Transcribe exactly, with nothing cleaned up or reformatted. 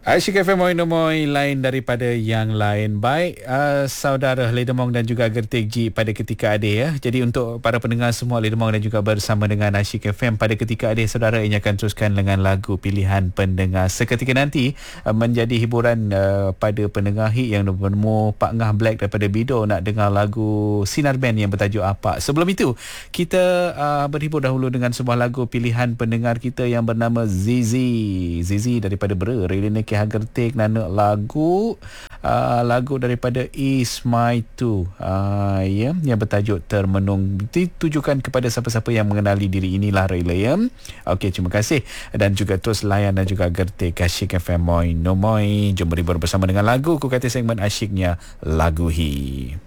Asyik F M Moi Nomoi lain daripada yang lain. Baik, uh, saudara Ledemong dan juga Gertik G pada ketika adik ya. Jadi untuk para pendengar semua Ledemong dan juga bersama dengan Asyik F M pada ketika adik, saudara ini akan teruskan dengan lagu pilihan pendengar. Seketika nanti uh, menjadi hiburan uh, pada pendengar hit yang bertemu Pak Ngah Black daripada Bido nak dengar lagu Sinar Band yang bertajuk Apa. Sebelum itu, kita uh, berhibur dahulu dengan sebuah lagu pilihan pendengar kita yang bernama Zizi. Zizi daripada Ber Relina Gertik nana lagu uh, lagu daripada Is My Two uh, ya, yang bertajuk Termenung, ditujukan kepada siapa-siapa yang mengenali diri inilah Rela ya. Okey, terima kasih dan juga terus layan dan juga Gertik Asyik F M Moi Nomoi. Jom berhibur bersama dengan lagu ku kata segmen asyiknya Lagu Hi.